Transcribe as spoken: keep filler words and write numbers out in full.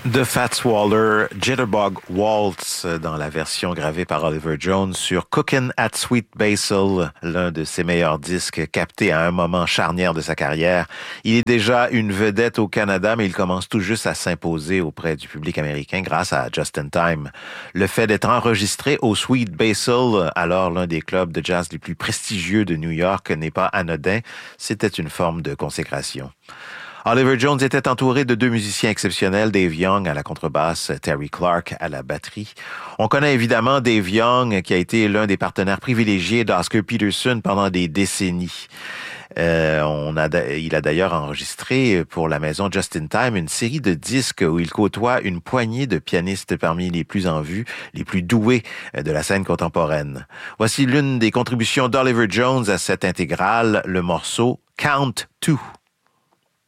de Fats Waller, Jitterbug Waltz dans la version gravée par Oliver Jones sur Cookin' at Sweet Basil, l'un de ses meilleurs disques captés à un moment charnière de sa carrière. Il est déjà une vedette au Canada, mais il commence tout juste à s'imposer auprès du public américain grâce à Just in Time. Le fait d'être enregistré au Sweet Basil, alors l'un des clubs de jazz les plus prestigieux de New York, n'est pas anodin. C'était une forme de consécration. Oliver Jones était entouré de deux musiciens exceptionnels, Dave Young à la contrebasse, Terry Clark à la batterie. On connaît évidemment Dave Young, qui a été l'un des partenaires privilégiés d'Oscar Peterson pendant des décennies. Euh, on a, il a d'ailleurs enregistré pour la maison Just in Time une série de disques où il côtoie une poignée de pianistes parmi les plus en vue, les plus doués de la scène contemporaine. Voici l'une des contributions d'Oliver Jones à cette intégrale, le morceau Count Two.